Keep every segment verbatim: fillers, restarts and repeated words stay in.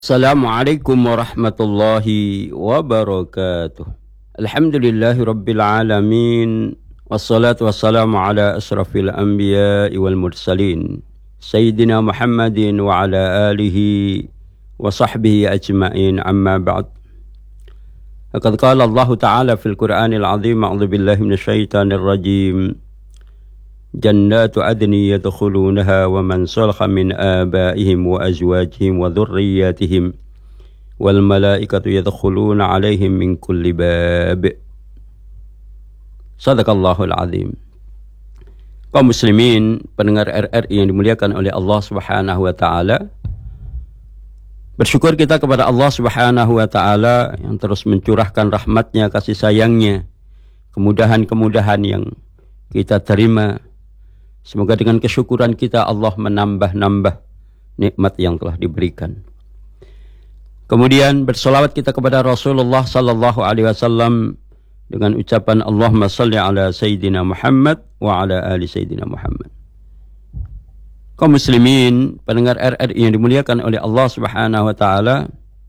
Assalamualaikum warahmatullahi wabarakatuh. Alhamdulillahi rabbil alamin. Wassalatu wassalamu ala asrafil anbiya'i wal mursalin Sayyidina Muhammadin wa ala alihi wa sahbihi ajma'in, amma ba'd. Laqad qala Allah ta'ala fil Qur'anil azim, a'udzu billahi minasyaitonir rajim. Jannatu adni yadkhulunaha wa man salaha min abaihim wa azwajihim wa dhurriyyatihim wal malaikatu yadkhuluna alaihim min kulli bab. Sadaqallahul azim. Kaum muslimin, pendengar R R I yang dimuliakan oleh Allah Subhanahu wa taala, bersyukur kita kepada Allah Subhanahu wa taala yang terus mencurahkan rahmatnya, kasih sayangnya, kemudahan-kemudahan yang kita terima. Semoga dengan kesyukuran kita Allah menambah-nambah nikmat yang telah diberikan. Kemudian bersolawat kita kepada Rasulullah sallallahu alaihi wasallam dengan ucapan Allahumma salli ala Sayyidina Muhammad wa ala ali Sayyidina Muhammad. Kaum muslimin, pendengar R R I yang dimuliakan oleh Allah Subhanahu wa taala,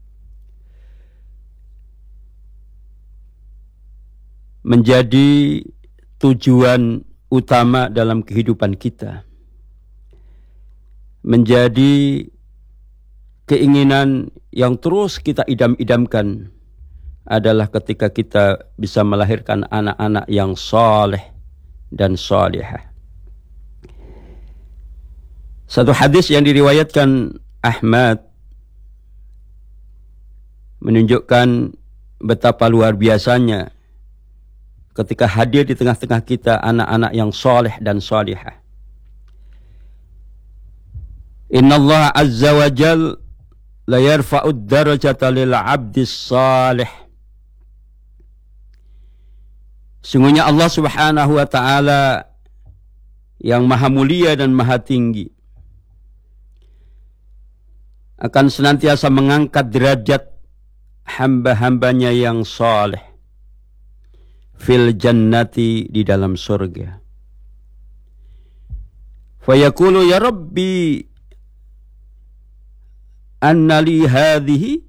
menjadi tujuan utama dalam kehidupan kita, menjadi keinginan yang terus kita idam-idamkan adalah ketika kita bisa melahirkan anak-anak yang saleh dan salihah. Satu hadis yang diriwayatkan Ahmad menunjukkan betapa luar biasanya ketika hadir di tengah-tengah kita anak-anak yang soleh dan solihah. Inna Allah azza wa jal la yarfa'ud darajata lil abdis salih. Sungguhnya Allah Subhanahu wa ta'ala yang maha mulia dan maha tinggi akan senantiasa mengangkat derajat hamba-hambanya yang saleh fil jannati, di dalam surga. Fayaqulu ya Rabbi anna li hadhihi,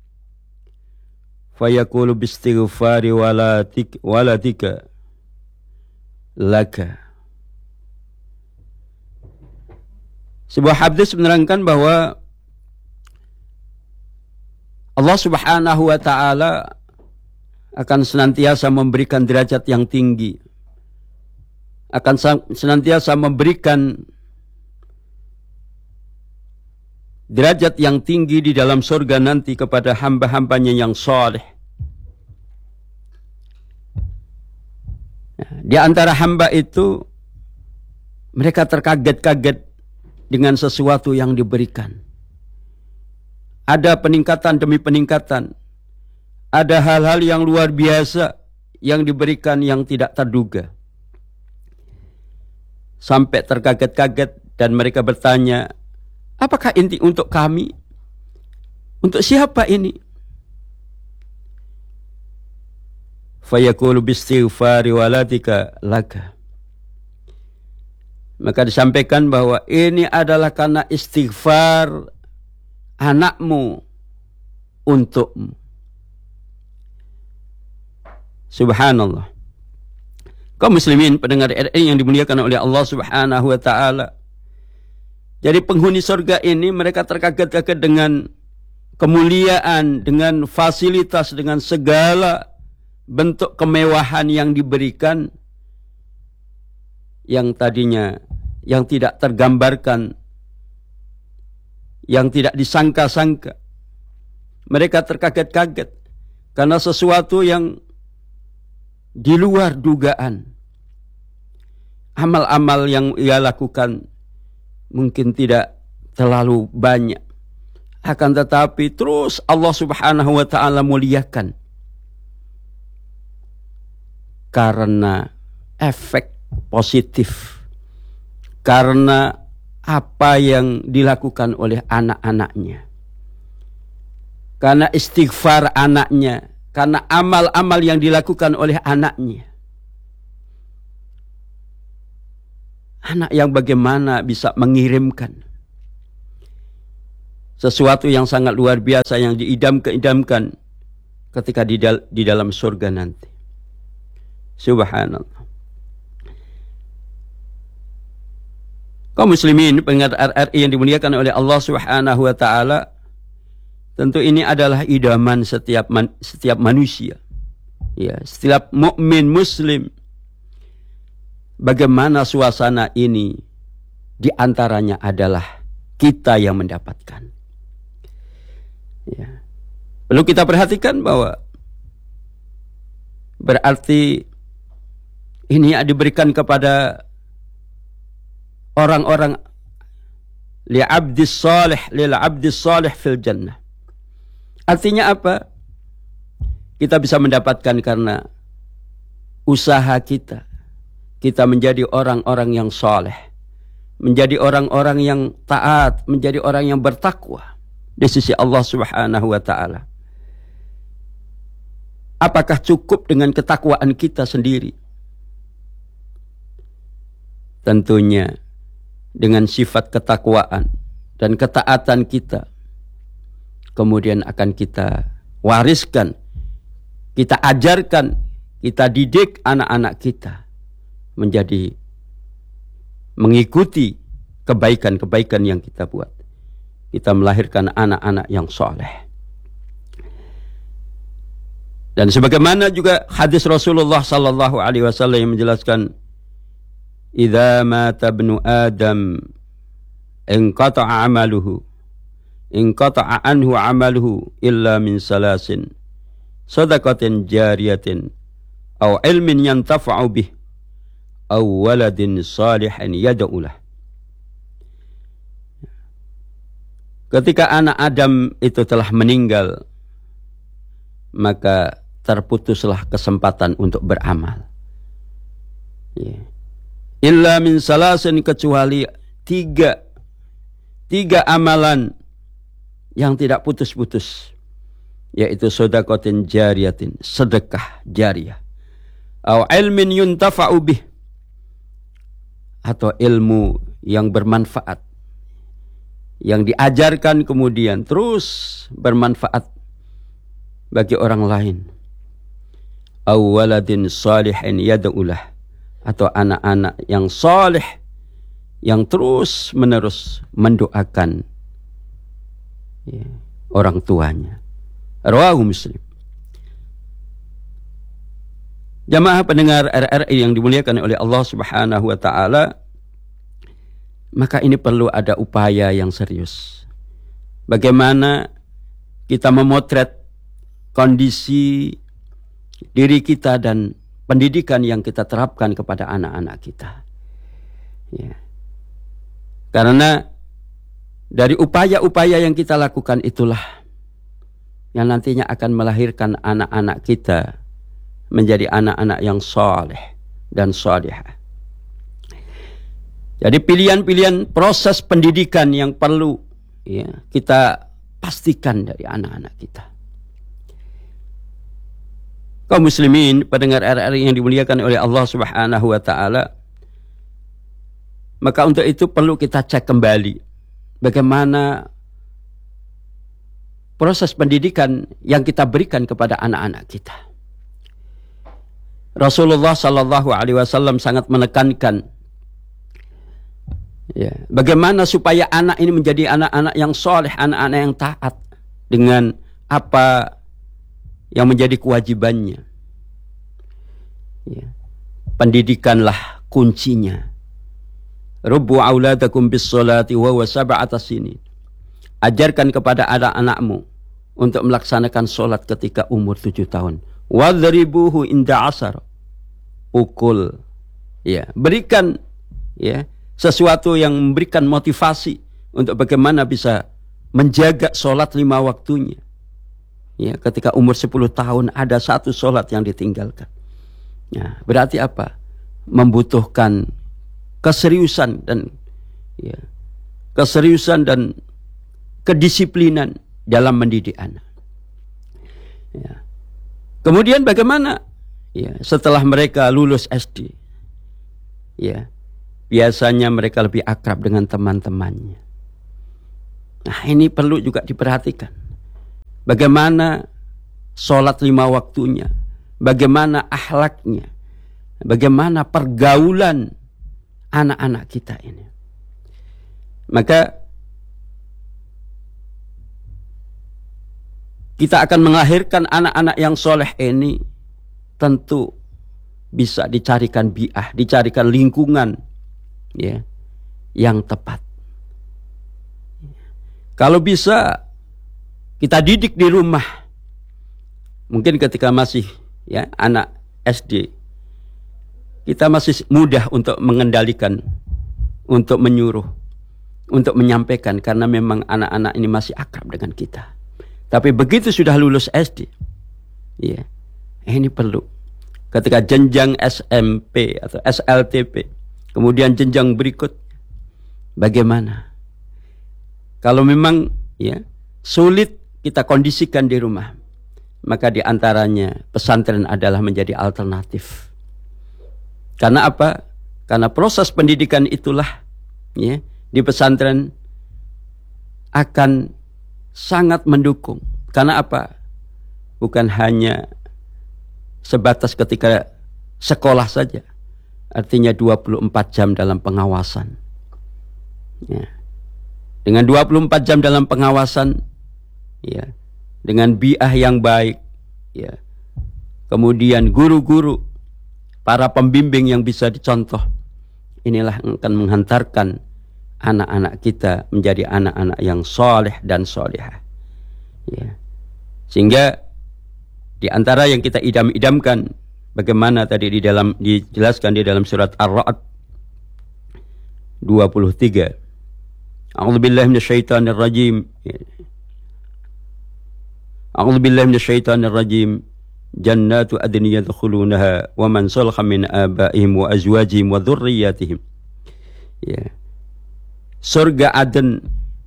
fayaqulu bistighfari walatik walatika laka. Sebuah hadis menerangkan bahwa Allah Subhanahu wa ta'ala akan senantiasa memberikan derajat yang tinggi, akan senantiasa memberikan derajat yang tinggi di dalam surga nanti kepada hamba-hambanya yang saleh. Di antara hamba itu, mereka terkaget-kaget dengan sesuatu yang diberikan. Ada peningkatan demi peningkatan. Ada hal-hal yang luar biasa yang diberikan yang tidak terduga. Sampai terkaget-kaget dan mereka bertanya, apakah inti untuk kami? Untuk siapa ini? Fayaqulu bistighfari walatika laka. Maka disampaikan bahwa ini adalah karena istighfar anakmu untukmu. Subhanallah. Kaum muslimin, pendengar R R I yang dimuliakan oleh Allah Subhanahu wa taala. Jadi penghuni surga ini mereka terkaget-kaget dengan kemuliaan, dengan fasilitas, dengan segala bentuk kemewahan yang diberikan, yang tadinya yang tidak tergambarkan, yang tidak disangka-sangka. Mereka terkaget-kaget karena sesuatu yang di luar dugaan. Amal-amal yang ia lakukan mungkin tidak terlalu banyak, akan tetapi terus Allah Subhanahu wa ta'ala muliakan karena efek positif, karena apa yang dilakukan oleh anak-anaknya, karena istighfar anaknya, karena amal-amal yang dilakukan oleh anaknya. Anak yang bagaimana bisa mengirimkan sesuatu yang sangat luar biasa yang diidam-idamkan ketika di, dal di dalam surga nanti. Subhanallah. Kaum muslimin pendengar R R I yang dimuliakan oleh Allah Subhanahu wa taala, tentu ini adalah idaman setiap man, setiap manusia. Ya, setiap mukmin muslim. Bagaimana suasana ini? Di antaranya adalah kita yang mendapatkan. Ya. Perlu kita perhatikan bahwa berarti ini diberikan kepada orang-orang li'abdis salih lil abdis salih fil jannah. Artinya apa? Kita bisa mendapatkan karena usaha kita. Kita menjadi orang-orang yang saleh, menjadi orang-orang yang taat, menjadi orang yang bertakwa di sisi Allah Subhanahu wa taala. Apakah cukup dengan ketakwaan kita sendiri? Tentunya dengan sifat ketakwaan dan ketaatan kita kemudian akan kita wariskan, kita ajarkan, kita didik anak-anak kita menjadi mengikuti kebaikan-kebaikan yang kita buat. Kita melahirkan anak-anak yang soleh. Dan sebagaimana juga hadis Rasulullah sallallahu alaihi wasallam yang menjelaskan, "Idza mata ibnu Adam inqata'a 'amaluhu inqata'a anhu 'amaluhu illa min salasin shadaqatin jariyatin aw ilmin yantafa'u bih aw waladin salihin yad'u lah." Ketika anak Adam itu telah meninggal, maka terputuslah kesempatan untuk beramal. Ya. Illa min salasin, kecuali tiga tiga amalan yang tidak putus-putus, yaitu sedekatin jariyatin, sedekah jariah, atau ilmin yuntafa'u bih, atau ilmu yang bermanfaat yang diajarkan kemudian terus bermanfaat bagi orang lain, aw waladin salihin yad'ulah, atau anak-anak yang saleh yang terus menerus mendoakan ya, orang tuanya. Rawahu Muslim. Jamaah pendengar R R I yang dimuliakan oleh Allah Subhanahu wa taala, maka ini perlu ada upaya yang serius. Bagaimana kita memotret kondisi diri kita dan pendidikan yang kita terapkan kepada anak-anak kita. Ya. Karena dari upaya-upaya yang kita lakukan itulah yang nantinya akan melahirkan anak-anak kita menjadi anak-anak yang saleh dan salihah. Jadi pilihan-pilihan proses pendidikan yang perlu ya, kita pastikan dari anak-anak kita. Kaum muslimin, pendengar R R I yang dimuliakan oleh Allah Subhanahu wa taala, maka untuk itu perlu kita cek kembali bagaimana proses pendidikan yang kita berikan kepada anak-anak kita. Rasulullah sallallahu alaihi wasallam sangat menekankan ya, bagaimana supaya anak ini menjadi anak-anak yang soleh, anak-anak yang taat dengan apa yang menjadi kewajibannya. Ya. Pendidikanlah kuncinya. Rubbu auladakum bis salati wa huwa sab'ata sinin. Ajarkan kepada anak-anakmu untuk melaksanakan solat ketika umur tujuh tahun. Wadribuhu inda asar. Pukul. Ya, berikan ya sesuatu yang memberikan motivasi untuk bagaimana bisa menjaga solat lima waktunya. Ya, ketika umur sepuluh tahun ada satu solat yang ditinggalkan. Ya, berarti apa? Membutuhkan keseriusan dan ya, keseriusan dan kedisiplinan dalam mendidik anak. Ya. Kemudian bagaimana? Ya, setelah mereka lulus S D, ya, biasanya mereka lebih akrab dengan teman-temannya. Nah, ini perlu juga diperhatikan. Bagaimana sholat lima waktunya, bagaimana akhlaknya, bagaimana pergaulan anak-anak kita ini. Maka kita akan melahirkan anak-anak yang soleh ini tentu bisa dicarikan bi'ah, dicarikan lingkungan ya, yang tepat. Kalau bisa kita didik di rumah, mungkin ketika masih ya anak S D, kita masih mudah untuk mengendalikan, untuk menyuruh, untuk menyampaikan, karena memang anak-anak ini masih akrab dengan kita. Tapi begitu sudah lulus S D, ya, ini perlu. Ketika jenjang S M P atau S L T P, kemudian jenjang berikut, bagaimana? Kalau memang ya sulit kita kondisikan di rumah, maka diantaranya pesantren adalah menjadi alternatif. Karena apa? Karena proses pendidikan itulah ya di pesantren akan sangat mendukung. Karena apa? Bukan hanya sebatas ketika sekolah saja. Artinya dua puluh empat jam dalam pengawasan. Ya. Dengan dua puluh empat jam dalam pengawasan, ya, dengan bi'ah yang baik, ya, kemudian guru-guru, para pembimbing yang bisa dicontoh, inilah yang akan menghantarkan anak-anak kita menjadi anak-anak yang soleh dan solehah. Ya. Sehingga di antara yang kita idam-idamkan, bagaimana tadi di dalam dijelaskan di dalam surat Ar-Ra'd dua puluh tiga. A'udzubillahi minasyaitonir rajim. A'udzubillahi minasyaitonir rajim. Jannatu adnin yadkhulunaha wa man salaha min abaihim wa azwajihim wa dzurriyyatihim. Ya. Surga Aden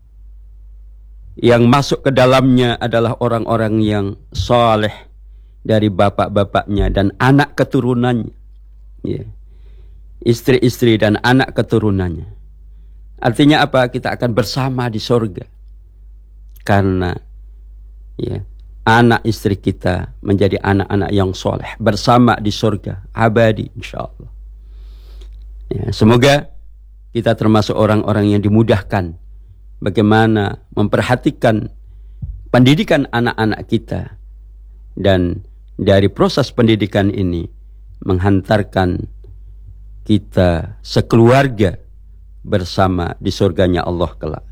yang masuk ke dalamnya adalah orang-orang yang saleh dari bapak-bapaknya dan anak keturunannya. Ya. Istri-istri dan anak keturunannya. Artinya apa? Kita akan bersama di surga. Karena ya, anak istri kita menjadi anak-anak yang soleh bersama di surga abadi insyaallah. Ya, semoga kita termasuk orang-orang yang dimudahkan bagaimana memperhatikan pendidikan anak-anak kita, dan dari proses pendidikan ini menghantarkan kita sekeluarga bersama di surganya Allah kelak.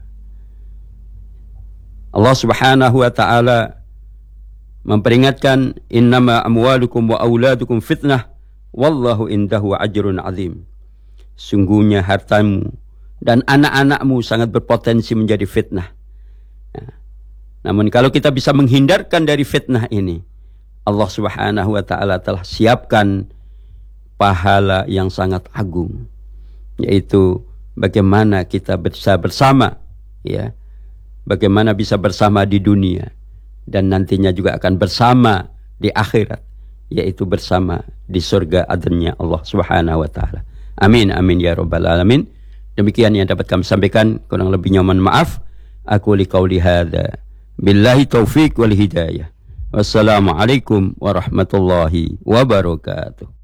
Allah Subhanahu wa taala memperingatkan, innama amwalukum wa auladukum fitnah wallahu indahu ajrun azim. Sungguhnya hartamu dan anak-anakmu sangat berpotensi menjadi fitnah. Nah, namun kalau kita bisa menghindarkan dari fitnah ini, Allah Subhanahu wa taala telah siapkan pahala yang sangat agung, yaitu bagaimana kita bisa bersama, ya, bagaimana bisa bersama di dunia dan nantinya juga akan bersama di akhirat, yaitu bersama di surga adanya Allah Subhanahu wa taala. Amin amin ya rabbal alamin. Demikian yang dapat kami sampaikan, kurang lebihnya mohon maaf. Aku liqauli hadza billahi taufik wal hidayah. Wassalamualaikum warahmatullahi wabarakatuh.